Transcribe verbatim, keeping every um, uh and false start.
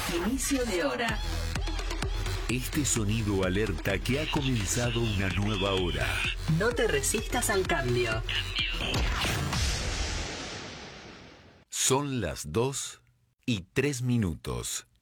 Inicio de hora. Este sonido alerta que ha comenzado una nueva hora. No te resistas al cambio. Son las dos y tres minutos.